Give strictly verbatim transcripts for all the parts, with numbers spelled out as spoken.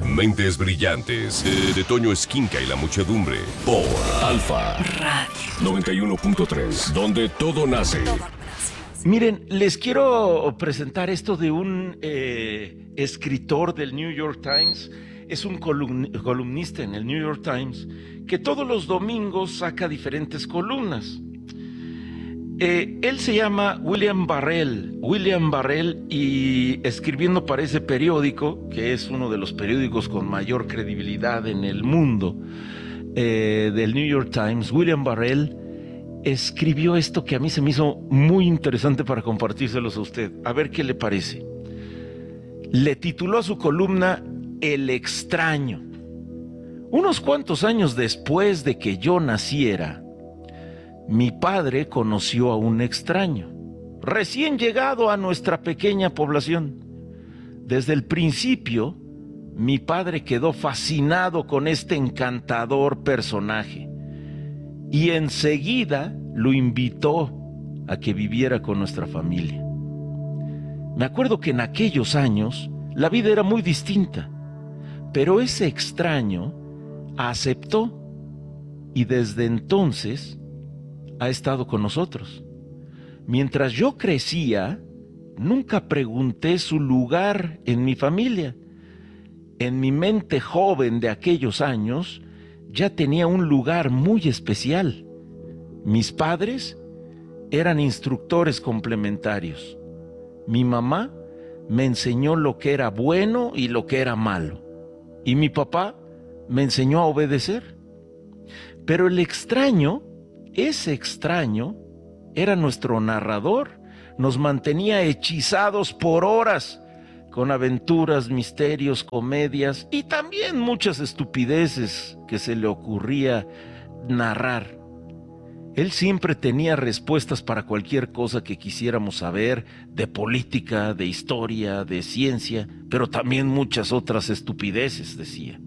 Mentes brillantes eh, de Toño Esquinca y la muchedumbre por Alfa Radio noventa y uno punto tres, donde todo nace. Miren, les quiero presentar esto de un eh, escritor del New York Times. Es un column, columnista en el New York Times que todos los domingos saca diferentes columnas. Eh, él se llama William Barrell, William Barrell, y escribiendo para ese periódico, que es uno de los periódicos con mayor credibilidad en el mundo, eh, del New York Times, William Barrell escribió esto que a mí se me hizo muy interesante para compartírselos a usted. A ver qué le parece. Le tituló a su columna El extraño. Unos cuantos años después de que yo naciera, mi padre conoció a un extraño, recién llegado a nuestra pequeña población. Desde el principio, mi padre quedó fascinado con este encantador personaje y enseguida lo invitó a que viviera con nuestra familia. Me acuerdo que en aquellos años la vida era muy distinta, pero ese extraño aceptó y desde entonces ha estado con nosotros. Mientras yo crecía, nunca pregunté su lugar en mi familia. En mi mente joven de aquellos años, ya tenía un lugar muy especial. Mis padres eran instructores complementarios. Mi mamá me enseñó lo que era bueno y lo que era malo. Y mi papá me enseñó a obedecer. Pero el extraño, ese extraño, era nuestro narrador. Nos mantenía hechizados por horas, con aventuras, misterios, comedias y también muchas estupideces que se le ocurría narrar. Él siempre tenía respuestas para cualquier cosa que quisiéramos saber, de política, de historia, de ciencia, pero también muchas otras estupideces, decía.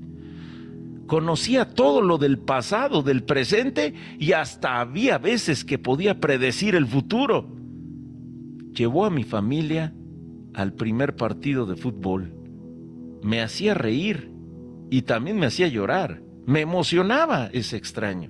Conocía todo lo del pasado, del presente, y hasta había veces que podía predecir el futuro. Llevó a mi familia al primer partido de fútbol. Me hacía reír y también me hacía llorar. Me emocionaba ese extraño.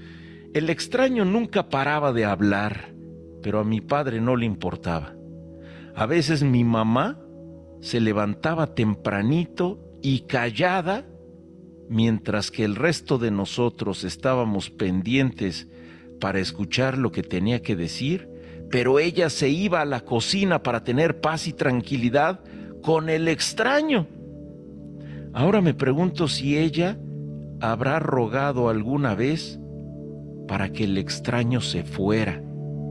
El extraño nunca paraba de hablar, pero a mi padre no le importaba. A veces mi mamá se levantaba tempranito y callada, mientras que el resto de nosotros estábamos pendientes para escuchar lo que tenía que decir, pero ella se iba a la cocina para tener paz y tranquilidad con el extraño. Ahora me pregunto si ella habrá rogado alguna vez para que el extraño se fuera.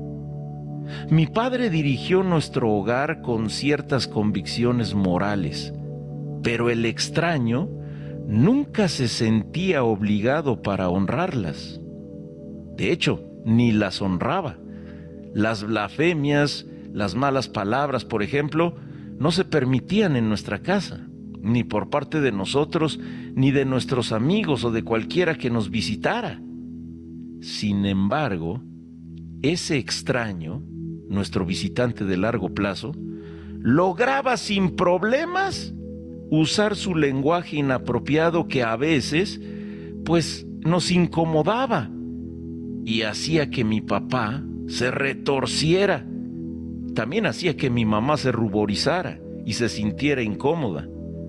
Mi padre dirigió nuestro hogar con ciertas convicciones morales, pero el extraño nunca se sentía obligado para honrarlas. De hecho, ni las honraba. Las blasfemias, las malas palabras, por ejemplo, no se permitían en nuestra casa, ni por parte de nosotros, ni de nuestros amigos o de cualquiera que nos visitara. Sin embargo, ese extraño, nuestro visitante de largo plazo, lograba sin problemas usar su lenguaje inapropiado que a veces, pues, nos incomodaba y hacía que mi papá se retorciera. También hacía que mi mamá se ruborizara y se sintiera incómoda.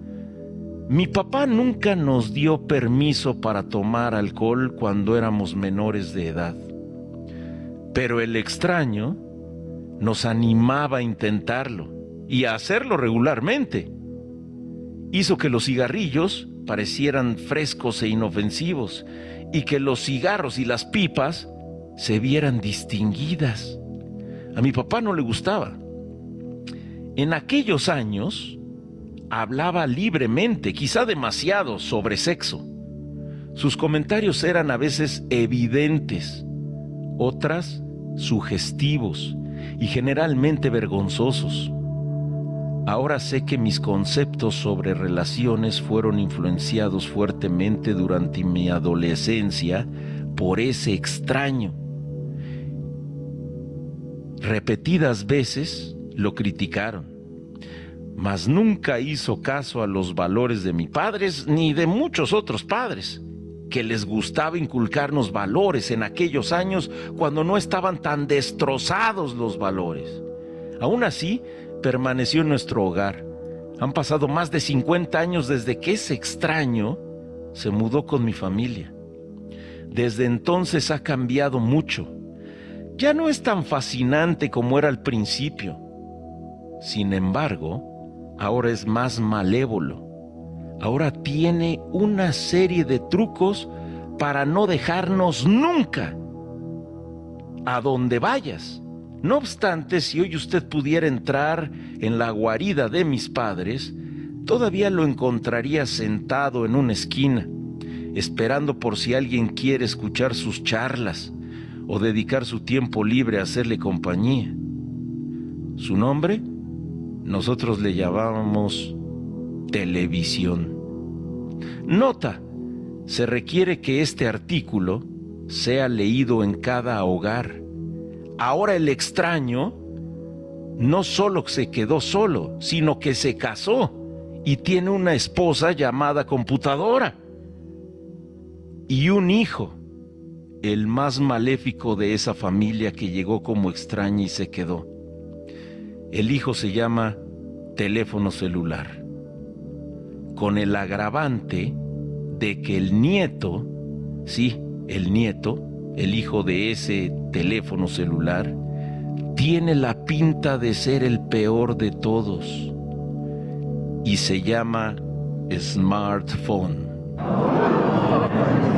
Mi papá nunca nos dio permiso para tomar alcohol cuando éramos menores de edad, pero el extraño nos animaba a intentarlo y a hacerlo regularmente. Hizo que los cigarrillos parecieran frescos e inofensivos y que los cigarros y las pipas se vieran distinguidas. A mi papá no le gustaba. En aquellos años hablaba libremente, quizá demasiado, sobre sexo. Sus comentarios eran a veces evidentes, otras sugestivos y generalmente vergonzosos. Ahora sé que mis conceptos sobre relaciones fueron influenciados fuertemente durante mi adolescencia por ese extraño. Repetidas veces lo criticaron. mas nunca hizo caso a los valores de mis padres ni de muchos otros padres, que les gustaba inculcarnos valores en aquellos años cuando no estaban tan destrozados los valores. Aún así, permaneció en nuestro hogar. Han pasado más de cincuenta años desde que ese extraño se mudó con mi familia. Desde entonces ha cambiado mucho. Ya no es tan fascinante como era al principio. Sin embargo, ahora es más malévolo. Ahora tiene una serie de trucos para no dejarnos nunca a donde vayas. No obstante, si hoy usted pudiera entrar en la guarida de mis padres, todavía lo encontraría sentado en una esquina, esperando por si alguien quiere escuchar sus charlas o dedicar su tiempo libre a hacerle compañía. ¿Su nombre? Nosotros le llamábamos televisión. Nota: se requiere que este artículo sea leído en cada hogar. Ahora el extraño no solo se quedó solo, sino que se casó y tiene una esposa llamada computadora y un hijo, el más maléfico de esa familia que llegó como extraña y se quedó. El hijo se llama teléfono celular, con el agravante de que el nieto, sí, el nieto, el hijo de ese teléfono celular, tiene la pinta de ser el peor de todos y se llama smartphone.